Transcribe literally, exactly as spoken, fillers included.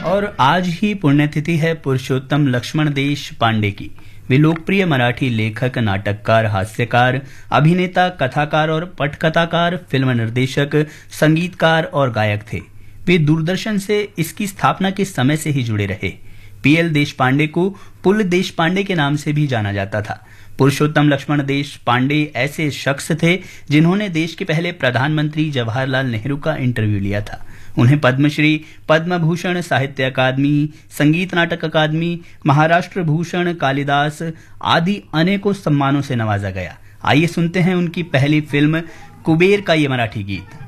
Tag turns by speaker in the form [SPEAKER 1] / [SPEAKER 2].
[SPEAKER 1] और आज ही पुण्यतिथि है पुरुषोत्तम लक्ष्मण देश पांडे की। वे लोकप्रिय मराठी लेखक, नाटककार, हास्यकार, अभिनेता, कथाकार और पटकथाकार, फिल्म निर्देशक, संगीतकार और गायक थे। वे दूरदर्शन से इसकी स्थापना के समय से ही जुड़े रहे। पीएल देशपांडे को पुल देशपांडे के नाम से भी जाना जाता था। पुरुषोत्तम लक्ष्मण देश पांडे ऐसे शख्स थे जिन्होंने देश के पहले प्रधानमंत्री जवाहरलाल नेहरू का इंटरव्यू लिया था। उन्हें पद्मश्री, पद्म भूषण, साहित्य अकादमी, संगीत नाटक अकादमी, महाराष्ट्र भूषण, कालिदास आदि अनेकों सम्मानों से नवाजा गया। आइए सुनते हैं उनकी पहली फिल्म कुबेर का ये मराठी गीत।